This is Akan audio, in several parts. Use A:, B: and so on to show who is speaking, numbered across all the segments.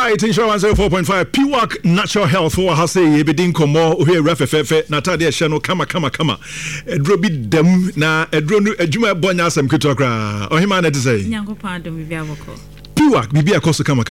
A: Right, insurance 4.5 PWAC Natural Health for has say ebedin komo here refefefe na tade ehye no kama edro bi dem na edro no adwuma bonya asem kitokra ohima na say
B: nyankopon adom bi aboko
A: PWAC bibi akoso kama.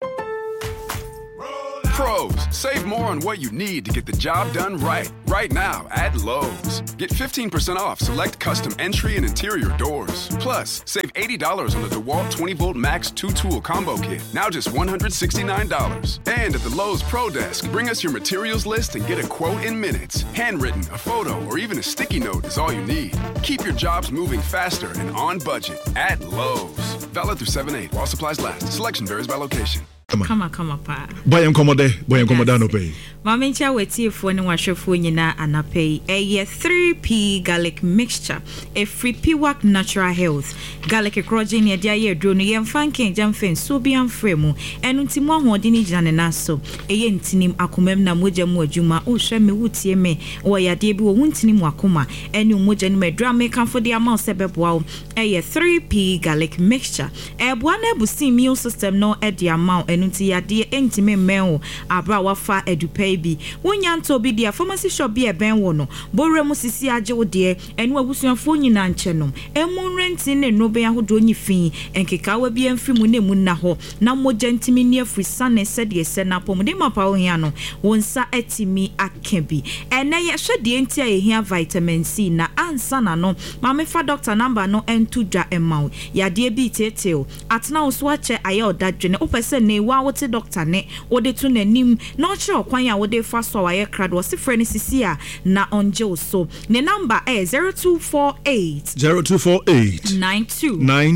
C: Pros, save more on what you need to get the job done right. Right now at Lowe's. Get 15% off select custom entry and interior doors. Plus, save $80 on the DeWalt 20-volt Max 2-tool combo kit. Now just $169. And at the Lowe's Pro Desk, bring us your materials list and get a quote in minutes. Handwritten, a photo, or even a sticky note is all you need. Keep your jobs moving faster and on budget at Lowe's. Valid through 7/8 while supplies last. Selection varies by location.
B: Come pa.
A: Boy encommode no pay.
B: Mamencha wetiefo ne wahwefo nyina anapei. 3P garlic mixture. A free PWAC Natural Health. Garlic ekroje ne dia ye dro no yemfa nken jamfen so bi amfremu. Enu ntimo ahode ni gina ne naso. Ntinim akomam na moja mu adwuma. O hwe me wutie me. Wo yade bi wo ntinim akoma. Enu moja ne medra me kanfo de ama osebeboa wo. 3P garlic mixture. Boa na busi immune system no de ama nti yade entime men abra wafa edupai bi wonya nto bi dia pharmacy shop bi ben wo no borre mu sisi age wo de enu abusuafo nyina nche no emu rentin ne no ben ahodo nyifin enkeka wa bi amfi mu ne mu na ho na moja ntimi ne afri sane sede ese na pom de mapa wo hia no wonsa atimi akebi ene ye hwede enti a hia vitamin C na ansa na no mame fa doctor number no entu dwa emaw yade bi teteo atena wo so ache aye odadwene opese ne wa wote doctor ne wode to nanim na o kire okwan ya wode fa so aye krado wo se frɛ sisi a na onje so ne number 0248 92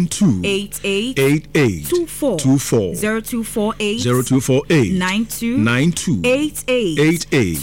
B: 88 24 0248 92 88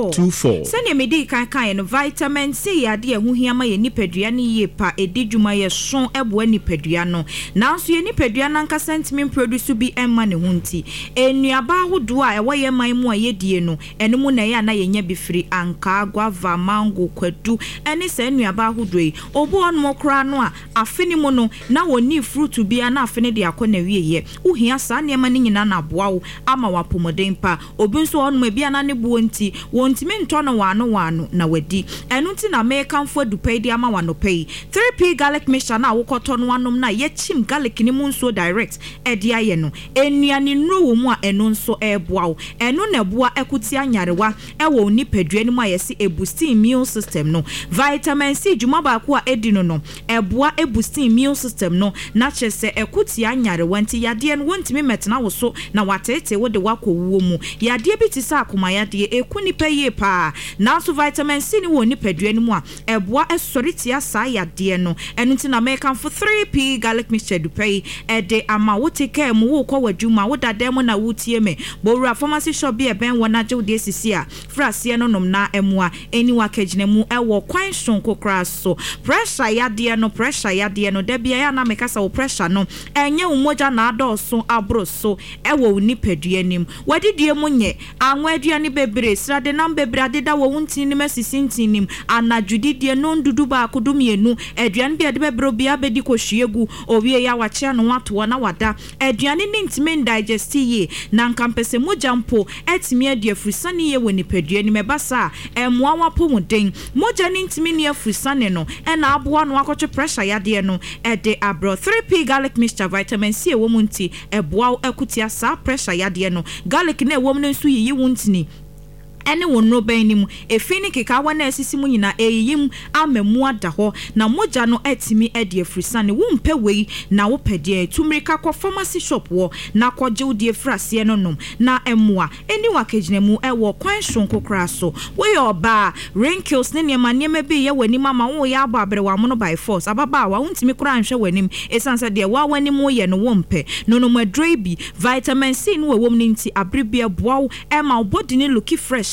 B: 24 sene medi kan no vitamin C ya de ehu hia ma ye nipadua ne ye pa edidwuma ye so ebo nipadua no na so ye nipadua na nka sentiment produce bi emma ne hunti enuaba ahodo a ewo ye man mu a ye die no ene mu na ye na ye nya bi firi anka guava mango kwadu ene se enuaba ahodo yi obo onmo kra no a afeni mu no na woni fruit bi na afeni de akọ na wieye uhia sa ne ma ne nyina na boawo ama wapomoden pa obi nso onmo bi na ne buo nti wontimi nto no wano na wadi enu nti na American food dupai di ama wano pay 3P garlic mixture na wokoto no wanom na ye chim garlic ni mu nso direct edi aye no enuane nro wo mu a enu nso eboawo enu na boa ekuti anyarewa ewo nipadua ni mu ayesi boost immune system no vitamin C juma ba ko a edi no eboa boost immune system no na chese ekuti anyarewa nti yade no wontimi metena wo so na watete wo de wakowuo mu yade bi ti sa akoma yade ekuni paye pa na so vitamin C ni wo nipadua ni mu a eboa esori sa yade no enu nti na American for 3P garlic mixture dupai ede ama wo take mu wo kwa wadwuma wo dada mu na wutie me bowura pharmacy shop bi ben wona je wo de sisi a frase no nom na emua eni wa kagina mu ewo kwan sonko kra so pressure yade no da bia ya na mekasa wo pressure no enye umoja na adoso abro so ewo nipadua nim wadidie mu nye anwa aduane bebre srade na bebre adeda wo wuntin ni masisi ntinim anadwudidie no ndudu ba akodum yenu aduane bi ade bebro bia bedi kohwiegu owie ya wache no wato na wada aduane ni ntime digest ye na nkampese moja mpo etimi ade afusane ye woni padua ni mebasa emwa wapomoden moja ni ntime ni afusane no na aboa no akotwe pressure yade no ede abro 3P garlic mixture vitamin C wo munti eboa ekutia sa pressure yade no garlic na wo mu nso yi wuntini ene wonro ban nim efini keka wana asisi mu nyina eyim amemu ada ho na moja no etimi ade afrisane wo mpe wei na wo pede tumrika kwa pharmacy shop wo na kwaje wo de frase no nom na emua eni wakagina mu ewo kwan shonko kra so we oba wrinkles ne niema bi ye wani mama wo ya ababere wa mono by force ababa wa untimi kra anhwe wanim esansa de wa wani mu ye no wo mpe no no madrei bi vitamin C no wo mni nti abribia boawo ema body ne look fresh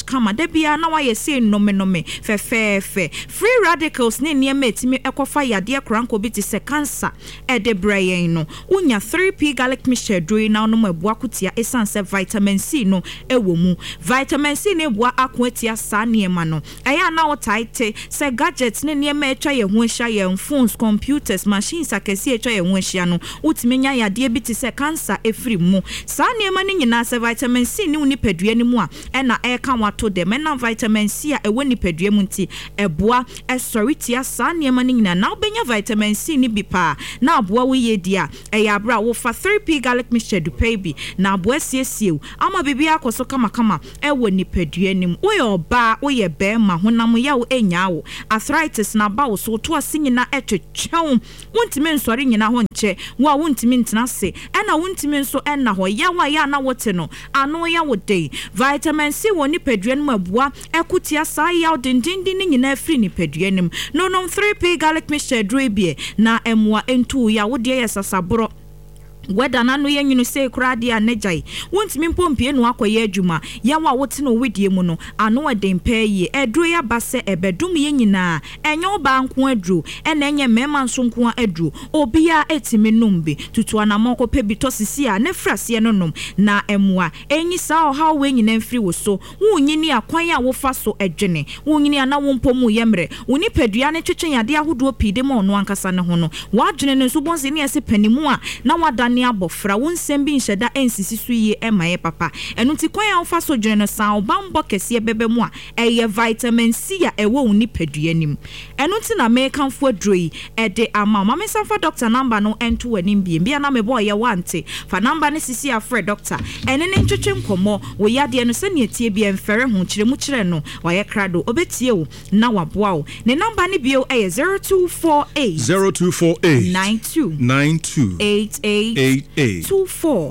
B: kama da bia na wa yesi nome fefefe free radicals ne niema etimi ekofa yade kranko bi ti se cancer de brain no unya 3p garlic mixture doi na no mabua kutia essence vitamin C no ewo mu vitamin C ne bua akwatia sa niema no eya na wo tight se gadgets ne niema etwa ye ho hia ye phones computers machines akesi etwa ye ho hia no utimi nya yade bi ti se cancer efiri mu sa niema ne nyina se vitamin C ne unipadua ni mu a na eka wato dem na vitamin C a ewo nipadua mu nti eboa esoritia sa niema ne nyina na obenya vitamin C ni bi pa na aboa wo ye dia eya abra wo fa 3p garlic mixture du baby na aboa siesie ama bibia akoso kama ewo nipadua nim wo ye oba wo ye be ma honam ya wo enya wo arthritis na ba wo so to asinyina etwetwew wontimi nsori nyina ho nche wo wontimi ntena se na wontimi nso na ho ya wa ya na wote no ano ya wo dey vitamin C wo nipadua nim aboa ekutia sa ya dindindin nyina afiri nipadua nim no 3p garlic mixture dribie na emwa entu ya wo de yesasabro weda na no yenyu se kura de anejai wontimi mpompie no akoye adwuma ya wa wote no wedie mu no ano edempa yi edro ya base ebedum yenyina enyo ba nko adru ena enye mema nso nko adru obia etimi numbi tutu anamoko pebito sisi a ne frase no nom na emwa enyi sa ha wenyina mfiri wo so wunyini akwan a wo fa so edwene wunyini ana wo mpomu yemre woni padua ne twetwen yade ahodo pide mo no ankasa ne ho no wadwene ne so bonse ne ese panimu a na wadane abofra wonsem bi nhyeda ensisi so yie emaye papa enu ti kwan a fa so dwene no san obambo kese bebe mu a eye vitamin C a ewo uni padua nim enu ti na me kanfo adroi de ama mama sanfa doctor number no ento anim bia na me boy ye wante fa number ne sisi afre doctor ene ne ntwetwe nkomo wo yade no se ne tie bia mfere ho kyeremu kyere no wa ye krado obetie wo na waboa wo ne number ne bio eye 0248 92 88 24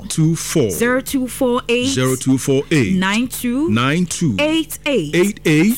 B: 0248 92 88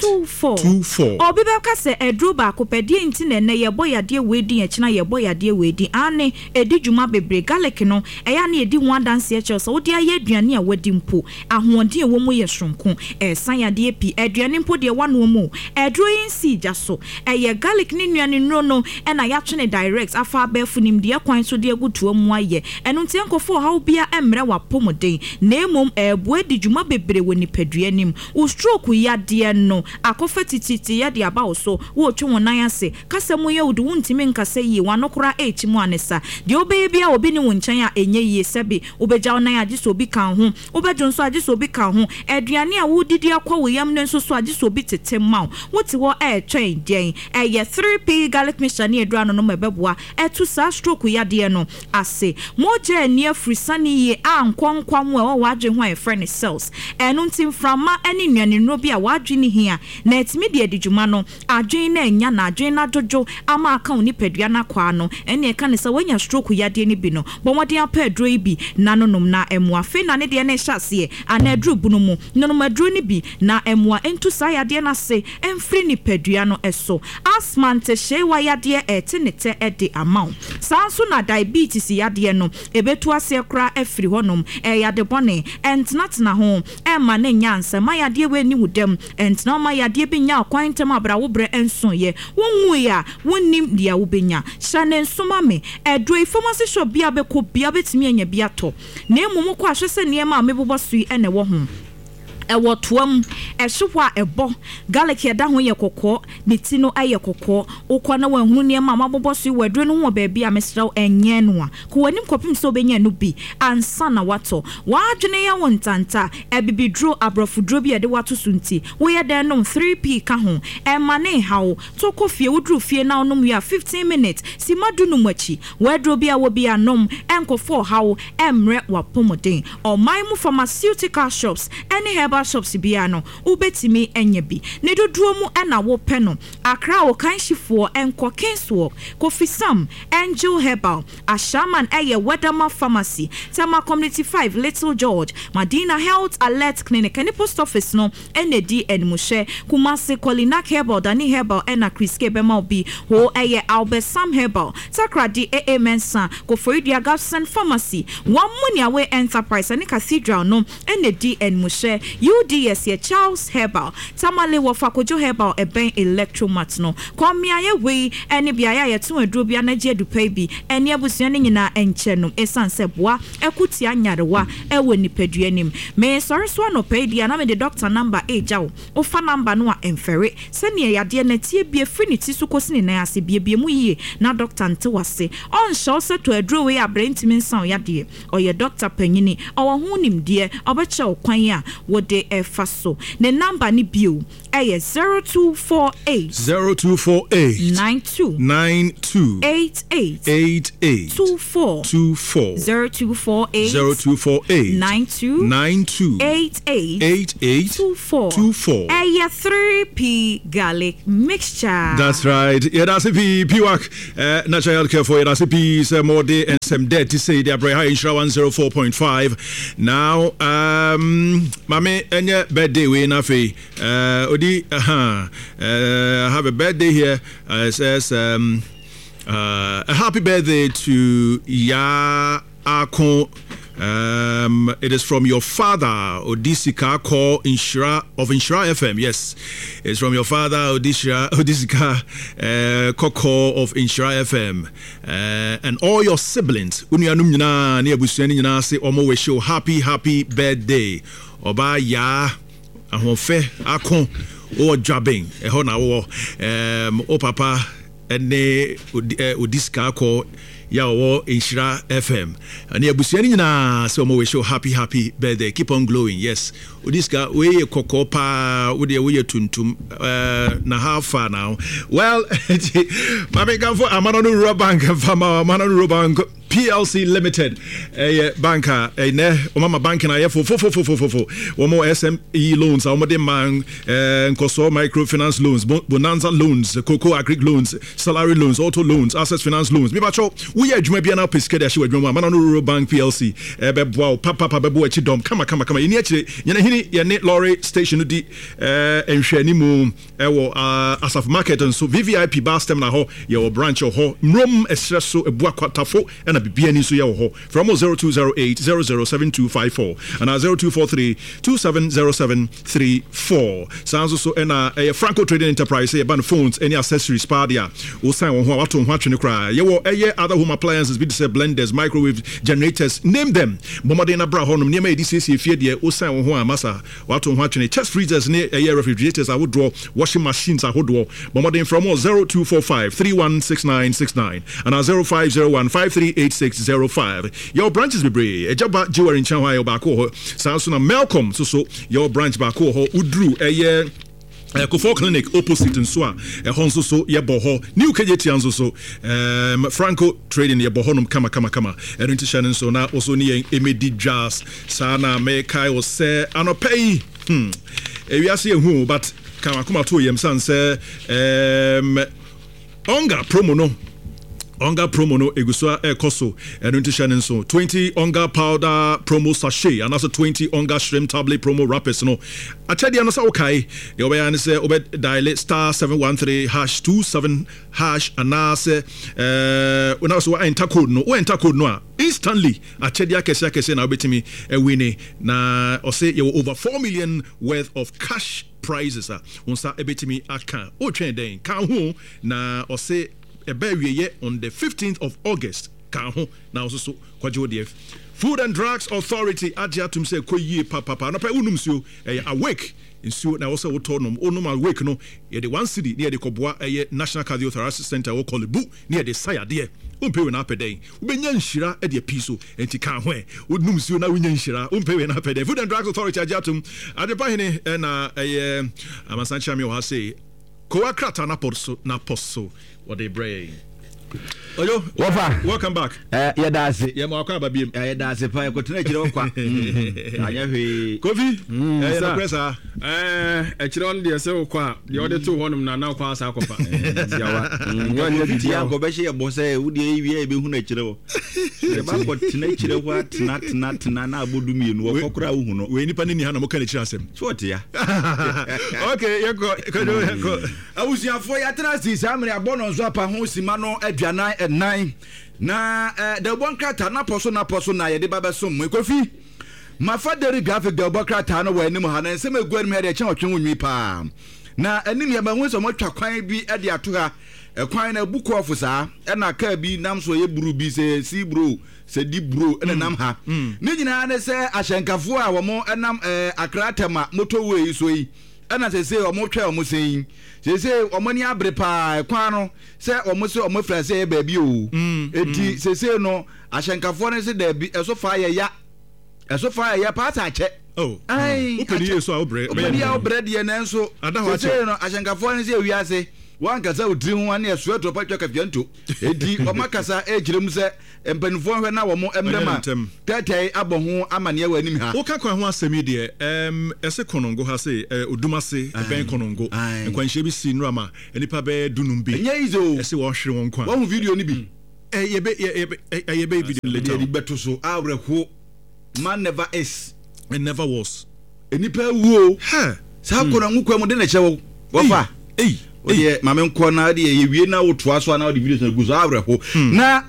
B: 24 obibeka se edro ba kopedie nti ne ye boyade wedi akina ye boyade wedi ane edijuma bebre garlic no eya na edi ho adanse e chelse wo dia ye aduane a wadi mpo ahoɔden wo mu ye sonko san yade epi aduane mpo de wano mu edro yinsi jaso eye garlic ni nuane no na ya twene direct afa abefu nim de kwan so de agutuo mu aye enu nti enkofo ha obia emre wapomoden na emom ebu edijuma bebre woni padua nim wo stroke yade no akofa tititi yade aba wo so wo twe wonan ase kasemu ye wudu wontimi nkase yi wanokora echimu anesa de obeye bia obi ni wonchen a enye yi sebe obeja wonan agiso obi kan ho obedun so agiso obi kan ho aduane a wodidi akwa wo yam ne nso so agiso obi tetem wote wo twen den eye 3p garlic mixture ne edura no mebeboa etu sa stroke yade no ase moje ni afrisani ye ankonkwam we wadwe ho e friend cells enu ntim frama eni nuane no bi a wadwe ni hia na etimi de adijuma no adwen na enya na adwen na jojo ama aka oni padua na kwa no ene e kan se wanya stroke yade ni bi no bomode apa adro bi na nonom na emwa fe na ne de ne hyase ana adro bu no mu nonom adro ni bi na emwa entu sa yade na se emfri ni padua no eso asmante shewa yade etenete ede amount sanso na diabetes yade no ebetu ase kra efri honom yade bone entnatna ho ma ne nyansa ma yade we ni wudem entna ma yade bi nya kwantem abra wo bre enso ye wonwu ya wonnim dia wo benya hyane nsoma me edroi pharmacy shop bia be ko bia betimi anya bia to na emum ko ahwese ne ma mebobɔ sui ene wo ho ewo tuam ehwa ebo garlic yeda ho ye kokko niti no aye kokko ukwa na wanhunu ne ma mabobɔ so wadro no ho ba bia mesraw enye no a ko wanim kopim so benya no bi ansa na wato wadwene ya wontanta ebibidro abrofudro bi ede wato sunti wo ye den no 3p ka ho emane hawo to kofie wudru fie na onom ya 15 minutes si madu no machi wadro bi a wo bi anom enkofo hawo emre wapomoden o maimu pharmaceutical shops any herbal shops bia no ubetimi enye bi ne doduo mu na wo pe no akra wo kanhifo enko Kingswalk Kofi Sam Angel Herbal Ashaman eye Wedama Pharmacy Tama Community 5 Little George Madina Health Alert Clinic and post office no ND and Mushe Kumasi Kolinak Herbal Dani Herbal and Kriske Bema bi ho eye Albert Sam Herbal Takradi AA Mensa Kofoidia Gafsen Pharmacy One Money Away Enterprise and Cathedral no ND and Mushe UDS ye Charles Herbal Tamale wofa kojo Herbal eben electromat no komia ye we ene biaya ye to aduro bia na je dupa bi ene abusua ne nyina enche no esanse boa ekutia nyarewa ewo nipadua nim me sorry so no pay dia na me the doctor number ejawo ofa number no a emfere se ne yade na tie bia free ni ti so kosi ne ase bia mu yie na doctor nte wase on show se to aduro we abrentimi nsan yade oye doctor panyini owo hu nim die obeche okwan a wode efa so ne number ni bio eye 0248 92 88 24 0248 92 88 24 eye 3P garlic mixture.
A: That's right. Yeah, that's a PWAC natural health care for you. That's a P some more day and some dead to say the Abreha Insura 104.5. Now mame enye birthday we na fe odi have a birthday here. It says a happy birthday to Ya Akon. It is from your father Odisika call Insura of Insura FM. Yes, it's from your father Odisika call of Insura FM, and all your siblings. Unianum nyina ne abusuani nyina say omo we show happy birthday. Oba ya ahonfe akon o dwabeng eho na wo o papa ene Odisika call ya wo Insura FM and abusuani nyina so mo we show happy birthday. Keep on glowing. Yes, Odisika we kokopa we tuntum na how far now. Well, mame kan for Amanonu Rural Bank fama Amanonu Rural Bank PLC Limited banker ne mama bank na yefo one more SME loans omode man nkoso microfinance loans bonanza loans cocoa agric loans salary loans auto loans access finance loans me bacho we adwuma bia na pesike da hwe adwuma Amanonu Rural Bank PLC beboa papa bebo achi dom kama yeni achire yene hini yene lorry station di enhwani mu ewo asaf market and so VVIP bar stem na ho your branch ho mrom esreso ebua kwatafo and BBN so ya from 0208 007254 and 0243 270734. Sounds also a Franco Trading Enterprise a ban phones any accessories pardia will sign on what to watch in the cry. You other home appliances be say blenders, microwave generators, name them. Bomadena Brahonum near me DCC fear will sign on massa what to watch in chest freezers near a refrigerators I would draw washing machines I would draw. Bomadena from 0245 316969 and 0501 538 605. Your branches be brave. A job jewelry in Shanghai or Bako. Samsung Malcolm. So your branch Bako Udru a year. Kofo Clinic opposite in Swa, a Honso so Yaboho, New Kajetianzo so Franco trading Yabohonum Kama, and into Shannon so now also near Emedi Jazz, Sana May Kai or say, Anopay. We are seeing who, but Kamakuma to Yam San say, Onga promo no. Onga promo no egusua ekoso into Shannon so 20 Onga powder promo sachet and also 20 Onga shrimp tablet promo wrappers no achadi anasa okay the obey an say obey dial star 713#27# anase when also enter code no instantly achadi akese na obetimi win na or say you over 4 million worth of cash prizes onsa ebetimi aka o twen den kan ho na or say a baby on the 15th of August. Now also Food and Drugs Authority Adjatum say koye papa no pa unum so awake in so na also autonom onum awake no ye the one city near the Koboa National Cardiothoracic Center we call bu near the Saya there umpewe na peden ubenya nhira e de piso enti kan ho onum so na unya nhira umpewe na peden. Food and Drugs Authority Adjatum adepa hene na amasancha mi wa say kowa krata na poso what they bring. Oyo, welcome back.
D: Yeah, that's it.
A: Yeah, Marco Babim.
D: That's it. I continue to Kofi.
A: Pressa.
E: Echron de so kwa. The other two one na kwa sa kofa.
D: Go be she boss e wo de wi e be hu na chire. E ba ko tina chire wa tina na abodu mi no wo kokora wo hu no.
A: We nipa ni ha na mo kan chire asem.
D: Short ya.
A: Okay, you go.
D: Awusiafo ya trasi samre abono nso apa ho sima no aduanan ennan na the one krata na poso na ye de baba som Kofi mafa deri graphic de obokra ta no wani mu ha na nsem eguan me de chen otwe wonwi pa na anim ya ba hu so mo twa kwan bi e de ato ha kwan na buku of saa e na ka bi nam so ye buru bi se si bro se di bro e nam ha ni nyina na se ahyenkafo a wo mo enam akratema motorway so yi ana se o mo twa o mo sen se o mo ni abre pa kwan no se o mo se o mo fra se ba bi o eti se no ahyenkafo ne se da bi eso fa ya pa ta che ai
A: openi yeso a obre
D: de na enso se no ahyenkafo ne se wiase wan kasa odiri ho ane eso to pa twa kafianto edi o makasa e girem se empanifo hwe na wo mo emrema tatai aboho amane wa anim ha
A: wo ka kwa ho asemi de ese konongo ha se odumase ben konongo nkwanhye bi si nrama enipa be dunum bi
D: enye izo
A: ese wo hwere won kwa
D: wo video ni bi
A: yebe video later
D: beto so awreho man never is
A: and never was
D: enipa wuo ha sa konongo kwa mo de na chewo wo fa oye mame nko na de ye wie na wotoa so na de videos na guzo awreho na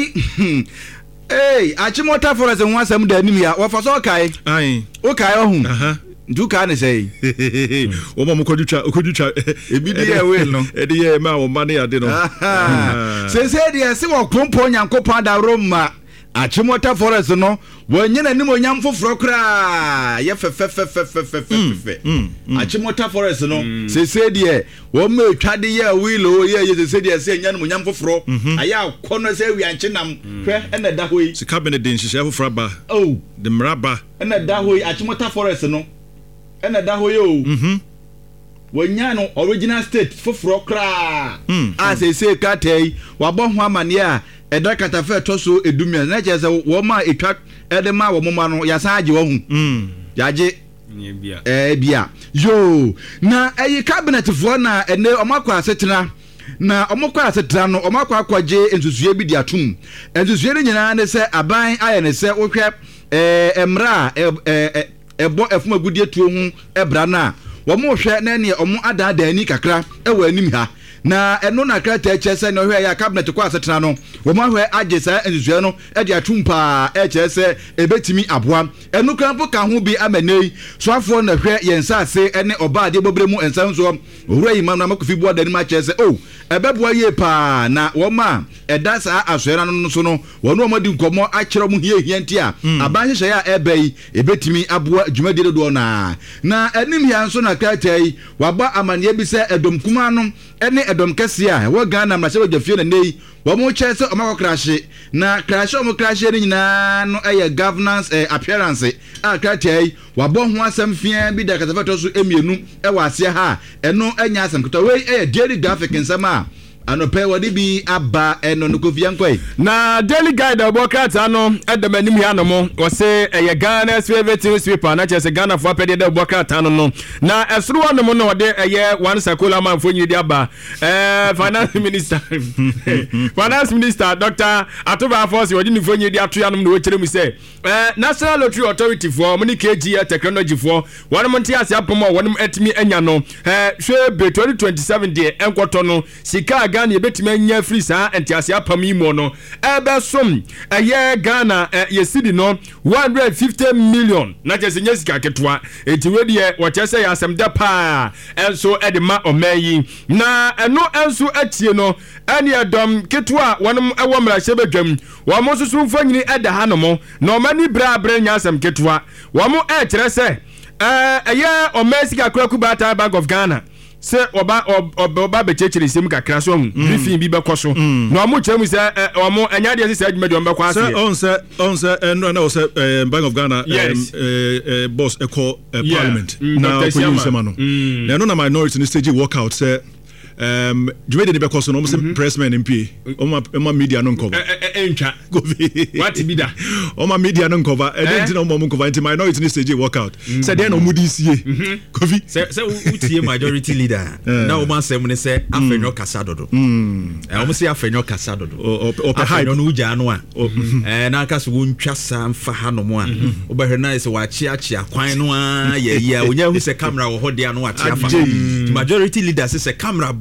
D: achimota forest nwa asem da anim ya wo fa so kai o kai ohun ndu ka ne sei
A: o ma mo kodutwa
D: ebi de ye we no
A: e de ye ma o ma ne ade no
D: se de se wo krompo nyankopon da roma achimota forest no wonyena nim onyam foforo kra ye fe achimota forest no se de wo ma etwade ye wilo ye se de se nyane onyam foforo aya kono se wianche nam hwe ena da hoyi
A: se cabinet den hihye foforo ba de mraba
D: ena da hoyi achimota forest no ena da hoyi o wonyano original state foforo kra se katei wabo ho amane a eda katafe toso edumia na chese wo ma etwa edema wo moma no ya saaje wo hu yaje bia yo na eyi cabinet fo na ene omakwa asetena na omokwa asetena no omakwa akwaje ensusue bi di atum ensusue ne nyina ne se aban aye ne se wohwe emra ebo efuma gudie tuo hu ebra na wo mo hwe na ne omo adada ani kakra ewa anim ha na eno na krata chese no hwe ya cabinet kwa asetena no wo ma hwe agesa ensusue no e de atumpa e chese ebetimi aboa eno krampo ka ho bi amanei so afo na hwe yensa ase ene oba de bobremu ensanso owura yi ma na makofi bo adani ma chese ebeboa ye pa na wo ma eda sa asoera no so no wono omadi nkomo akere mu hie nti a aban hye ya ebai ebetimi aboa dwumadi do na enim ya nso na krata yi waba amane bi se edom kuma no ene edom kese a wo Ghana mrase wo dwafie na nei wo mo chese o makokrahye na krahye o mo krahye ni nyina no eye governance appearance a kratai wabo ho asem fia bi da kasafato so emienu e wa ase ha eno anya asem kto we eye daily graphic nsema anope wodi bi aba eno no kofia nkoi
E: na daily guide obokata no edemanim ya no mo wo se eye Ghana favorite newspaper na chese Ghana fo apede de obokata no na esuru wa no mo no de eye one circular man fo nyidi aba finance minister Dr. Atoba Force wodi ni fo nyidi ato ya no wo kire mu se National Lottery Authority for moni KG technology for one month ase apomo wonum etimi anya no hwe be 2027 de enkoto no sika Ghana yebetime anya free sa entiase apam imo no ebesom eye Ghana yesidi no 150 million na chese nya sika ketwa etiwe de wochese ya asemda pa enso edema omayi na eno enso atie no ene edom ketwa wonum ewo mrahye bedwam wo mo susu mfanyini eda hanomo na omani bra nya asem ketwa wo mo kire se eye omesika kwaku bata Bank of Ghana se oba bechechiri sim kakra so briefing bi bekoso na omo chemu se omo anya de se adwuma de ombe kwa ase
A: onse no na se Bank of Ghana boss eco parliament na ko yusema no na no na minority ni stage workout se Jumede ni bekoso no mo pressman MP o media no cover
E: entwa what be that
A: o media no cover e dey no mo cover into minority ni stage workout say dey no mudi sie kofi
D: say utie majority leader na o man say mo say afenyo kasa dodo o mo say afenyo kasa dodo o pe high no uja no a na aka so wontwa sa mfa ha no mo a o be hwe na say wa chia kwan no a ye onya hu say camera wo ho dia no a chia fa majority leader say camera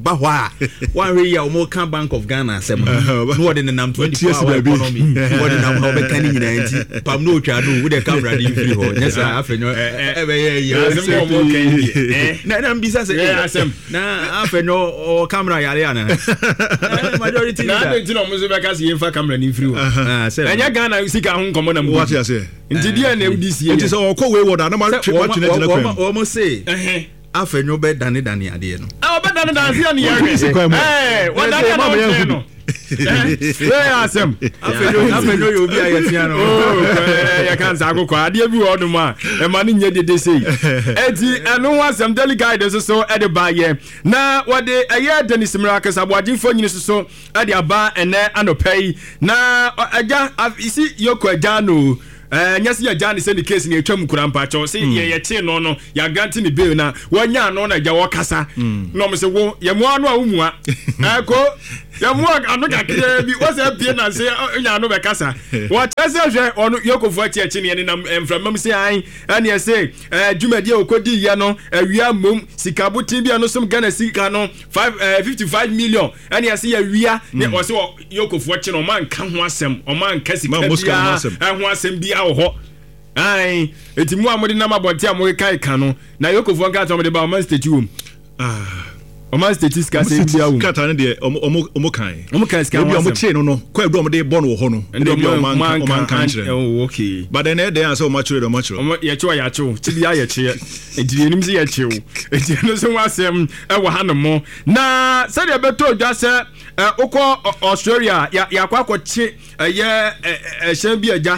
D: ba hɔ a one way ya omo kan Bank of Ghana asem no wode nam 24 hour economy wode nam ho be kan nyina nti pam no twa no wo de camera dey free ho yes afenyo e be ye asem omo kan na mbisa se asem na afenyo o camera yare ana majority
E: na dey no mo so be ka se yemfa camera ni free ho enya Ghana sika ho nkomo na mo
A: what you say
E: nti dia na udisi
A: nti so okọ we word na ma twetwe na kwam
D: o mo say afenyo be dane ade no
E: be dane ade ne ya what dane no asem
D: afenyo yo bi ayatia no
E: ya kan sa akoko ade bi wo dum a e ma ne nya dede sei enti eno asem daily guide so e de ba ye na wode eye Dennis Miracle aboagifo nyini so e de aba ene anopai na aja isi yoko aja no nyasi ya jani send case ni etwam kurampa cho say ye te no ya grant ni bail na wanya no na ja wo kasa no me se wo ye mo anu a wo mua ko ye mo anu ka kire bi wo se pie na say nya no be kasa wo tese hwe onu yokofo achi ni na mframam say an ani e say dwumadi okodi ye no awia mom sikabutin bia no som Ghana sika no 55 million ani e say awia ne o say yokofo achi no man ka ho asem o man ka sika bia ho asem bia ho ai etimu amode na mabonti amoe kai ka no na yokofo nka to mode ba man state home Oman status ka say bia wo
A: kata ne de omo kan
E: ska
A: obi omo che no kwa edu omo de bo no ho no de bia oman kan kire
E: okay
A: but then dey answer omo chere
E: omo ye chewa ya chew ti bia ye che edi enim se ye chew edi no so wasem e wo hanom na se de beto dwa se ukọ Australia ya kwa che ye shan bi aja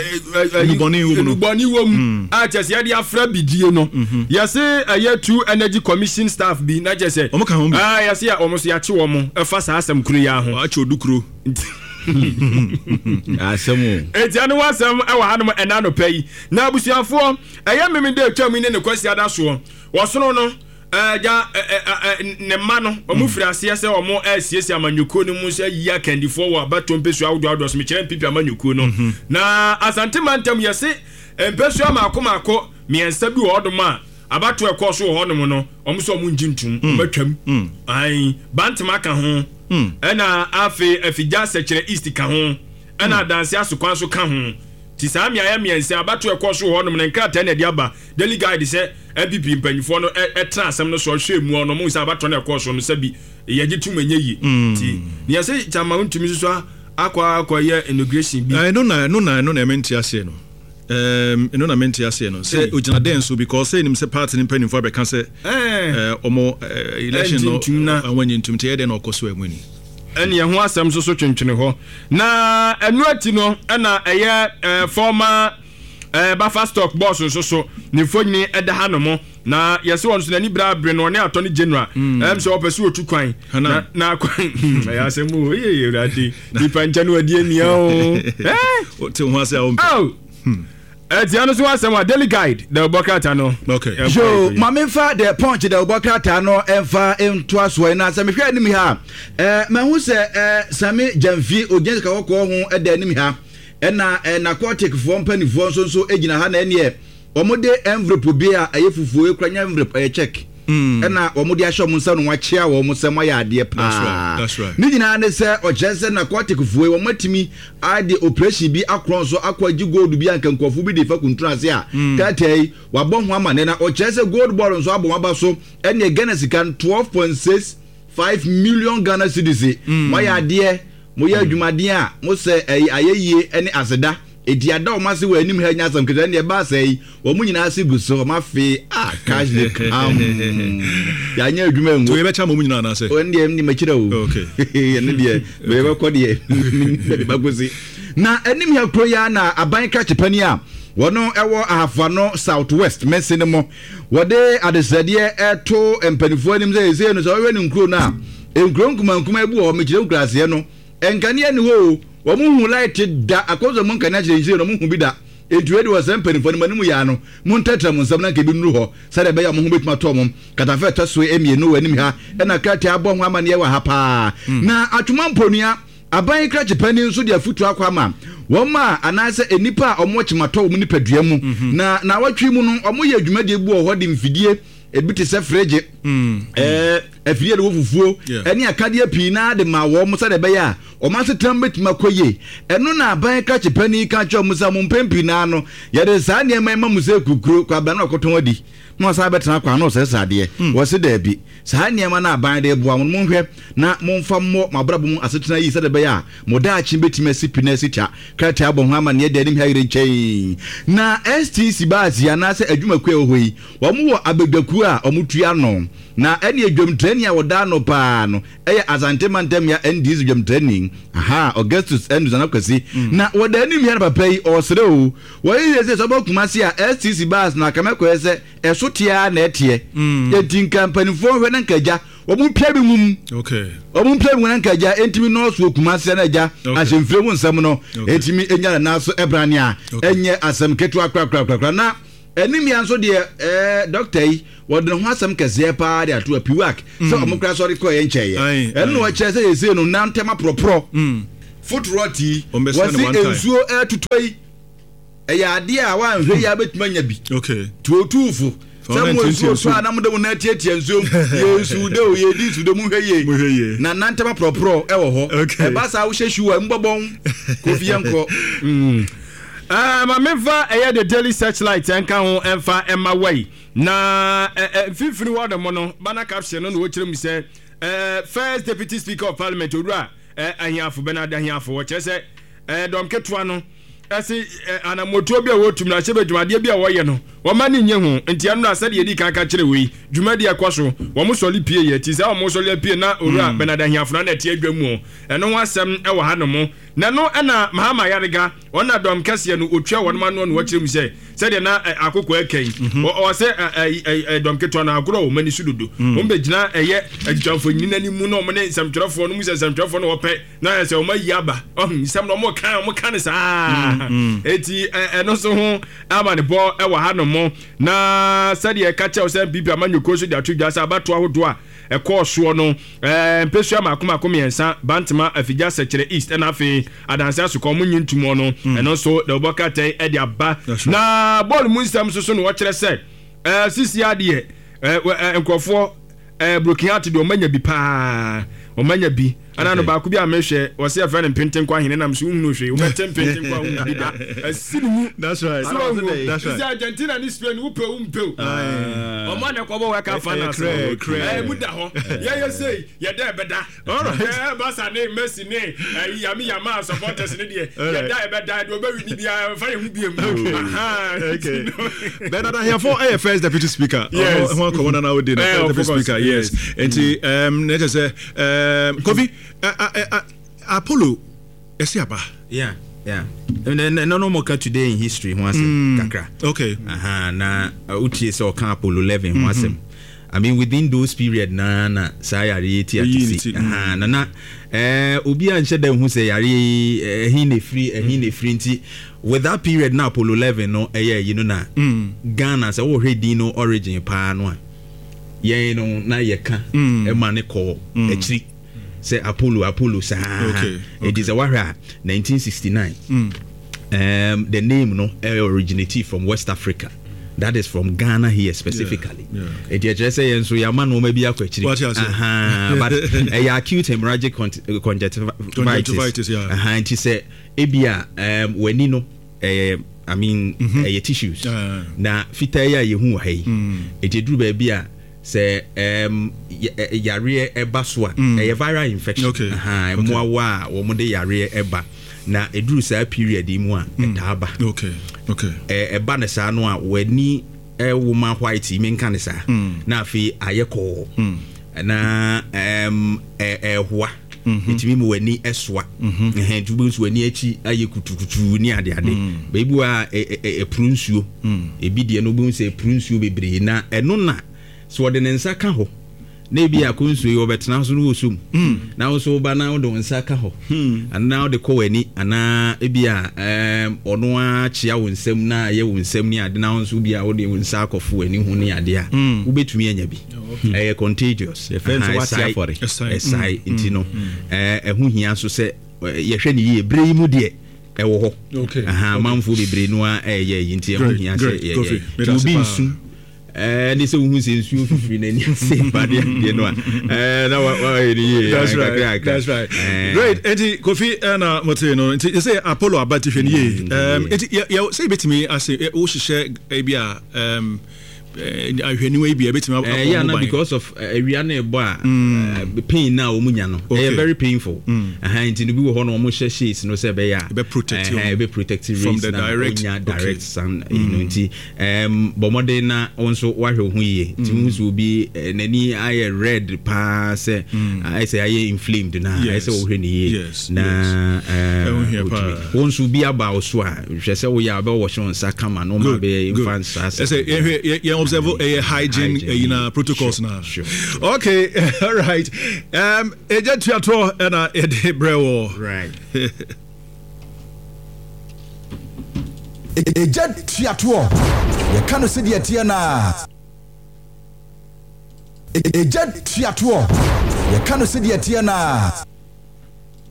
E: boni wom a chese ya dia fra bidie no ya se ye two energy commission staff bi na chese ya se ya omo so ya che omo e fa sa asem kuru ya ho
A: a che odukuro
D: asemu
E: etianu wasem e wa hanom enano pai na abusuafo eye memende atwa mu ne kwasi adaso wosono no ja ne ma no omu firi ase ese omu asiesie amanyuko no mu se ya kandifo wa bato mpesu awdo so me kire pipi amanyuko no na asante mantam yese mpesu amakoma miensa bi wodoma abato ekoso ho no no omu so omu njintum matwam ai bantima ka ho ena afija sekire east ka ho ena danse asokwan so ka ho ti sa miaya miensa abato ekoso ho no ne nkrata na diaba daily guide se ABP mpanyifo no etra asem no so hwe mu no mu sa abato na ekoso no sabi yeje tumenye yi ti ne yase chama ntumi so akwa ye inauguration bi
A: no na menti ase no no na menti ase no say ojina den so because say nim say party mpanyifo be kan say omo election no anwanyi ntum te den okoso amuni
E: ene ho asem so twentwene ho na enu ati no na eye former Bafa stock boss so ne fonyini eda hanomo na yese won so na ni bra bre no ne attorney general so opesu otu kwan na kwan ya se mu ye radi ni pancha no adi ania o
A: te ho ase o
E: Tiano so asem wa daily guide the Obokrata no
A: okay
D: so mamemfa the punch the Obokrata no emfa into aso na asem hwe anim ha mahu se Sami Jamfi ogenska woko ho eda anim ha ena narcotic form panifo so egina ha na ene omode envelope bi a ayefufuo ekranya envelope check ena omode ahye mo nsa no wachia wo mo sema ya ade pa
A: that's right
D: ni gina ne se ojese narcotic fuo wo matimi ade operation bi akron so akwaji gold bi anka nkofo bi de fa kuntrase a tatai wabon ho amane na ojese gold ball so abon aba so ene Ghana sikan 12.65 million Ghana cedis mo ya ade mo ya adwumaden a mo se ayeye ene aseda ediada o mase wa anim ha nya asam kede ne ba sai wo mu nyina ase guso ma fe cash de ya nya adwuma ngu
A: we be cha mo mu nyina na se
D: o ndie ni makira o
A: okay
D: ne die we be ko die ba gozi na anim ha kro ya na aban ka chepani a wono ewo ahafano southwest mesene mo wode adesade eto empanifo anim ze no so we ni nkro na enkro nkuma ebu o mekire nkrase no enkane ni ho wo mu hu light da akozo mu nkane agire no mu hu bi da entuedi wo sempani fo ni manimu ya no mu ntatra mu nsam na ke bi nuru ho sare be ya mu hu betuma to mu katafe tasoe emienu anim ha na krati abo ho amane ye wa ha pa na atuma mponua aban krachi pani nso dia futu akwa ma woma anase enipa omo chimato mu nipadua mu na watwi mu no omo ye adwuma de bu ho de mfidie ebiti se freje afiri de wo fufuo ene akade pii na de ma wo mo sa de be ya o ma setam betima koye eno na aban ka chepani ka cho mo sa mo mpempi na no ye de sa ne ma mu se kukuro kwa ba na okoton wadi no sa betena kwa no se sade wo se da bi sa ne ma na aban de boa mo hwe na mo mfa mo mabrabo mu asetena yi sa de be ya mo da achi betima sipi na sicha krati abon ha ma ne de nim ha yire nchei na STC bazi ana se adwumaku ehoyi wo mo wo abedwaku a omutua no na ene adwam training a woda no pa no eye Asante Mantem ya NDS adwam training Augustus Andrews anakwasi na woda anim ya papa yi osere o wo yi se so bokumase a STC bas na kameko ese esotia na etie etin company fo hwe na nkaja omu pia bi mum omu pia bi na nkaja entimi no so okumase na ja ahemfire mu nsam no entimi enya na so ebrane a enye asem ketu akra na enim ya nso de doctor yi wode ho asem kese pa de ato apiwak so omukra so rekọ ye ncheye eno wa chese yese no na ntema propro foot roti wasi ensuo etutoi eya ade a wa nhwe ya betuma nya bi tuotufu samu ensuo so anam de mu na tietie ensuo yesu de o ye di su de mu hweye na ntema propro ewo ho e ba sa wo hwehwua mbobon kofi enko ma mefa the Daily Searchlight enka ho emfa emma way na fifiri word mo no bana caption no wo kire mi say first deputy speaker of parliament odura ahiafo Bernard ahiafo wo kire say dom ketua no esi anamoto bi a wotum na chebe dwumade bi a wo ye no wo ma ni nye ho enti anu na sade yedi kan ka kire we dwumade akwaso wo mo soli pie ye ti say wo mo soli pie na odura Bernard ahiafo na tie adwamu eno ho asem e wo ha no mo na no na Mahama Yarega ona dom kase no otwa won ma no no wakire mu say de na akoko eken o say dom keto na agoro o mani sudodo o be gina eye agitwafo nyina ni mu no mo ne samtwerefo no mu say samtwerefo no ope na say o ma yaba sam no mo kan ne sa eti no so ho ama ne bo e wa ha no mo na sade ka che o say bibi amanyoko so de atudwa sa abato ahodo a ekọ no mpesua makoma yensa bantama afigya sekere east na afi adanse asukọ munyi ntumo no eno so de obokata e de aba na ball munsam so no wo kire se sisi ade enkofo broken heart de omanya bi pa omanya bi ana no ba ku bi amehwe wo se afa ne penten kwa hene na mso hunu hwe wo metem penten kwa hunu bi da asinu
A: that's right
E: is Argentina ni Spain wo pe omo na kwa bo wa ka finance muda ho ye say ye da beda alright basa ne Messi ne yama supporters ne de ye da beda do be wi bia fa ye hu bia mu
A: okay Bernard here for first deputy speaker who come on now the deputy speaker yes enti let us say Kofi Apollo Esiaba.
D: Yeah. No more today in history kakra.
A: Okay.
D: Na utie so kan Apollo 11 wasem. I mean within those period na sayari ati na obi anche dem hu say yare hin free nti with that period na Apollo 11 no you know na Ghana say wo hwedi no origin pa no ye no na ye ka e ma ne ko echiri say Apollo sa it is a warrior 1969 the name no originated from West Africa. That is from Ghana here specifically. It just say so your man maybe akwachi. But a acute hemorrhagic conjunctivitis. And he say ebia when you know I mean tissues. Na fitaya ye hu hai. It dru ba bia say yare eba so a viral infection. Moawa wo mo de yare eba. Na eduru sa period mu a etaba
A: okay
D: eba ne sa no a wani woman white menka ne sa na afi ayeko na hoa etimi mu wani eswa tubu nso wani achi ayekutukutu ni ade bebu a prunsuo ebi de no bu nso prunsuo bebre na eno na so de ne nsa ka ho na bi akonsu yo betena so no wosum na wo so ba na wo do nsa ka ho ana wo de ko wani ana bi ono a chia wo nsam na ye wo nsam ni ade na wo so bi a wo de wo nsa akofo wani hu ni ade a wo betumi anya bi contagious
E: the friends what here for it
D: esai intino hu hia so se ye hwe ni ye bre mu de wo ho manfo bebre no a ye yinti hu hia se ye bi nsu they say who says you free any same body, you know.
A: That's right. Great. Enti Kofi na Moteno. Enti you say Apollo about if ye. Enti say bit me I say o share ebia anyway be a bit
D: because of Rihanna pain now umunya no very painful and in the be hono mo share sheets no say be
A: protect
D: from the direct sun you know nti bomode na onso wahwe hu ye timus will be nani aye red pa say I say aye inflamed na I say wo hwe ni ye na onso bi about so a hwe say wo ya be wo shon sakama no ma be infant say observe hygiene protocols now.
E: Sure.
A: Okay, all right. Agent Theatre and Eddie Brewo.
E: Right.
F: Agent Theatre. You can't see the Tiana. Agent Theatre. You can't see the Tiana.